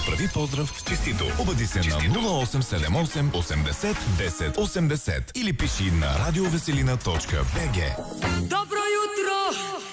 Направи поздрав с честито. Обади се на 0878 80 10 80 или пиши на радиовеселина.bg. Добро jutro!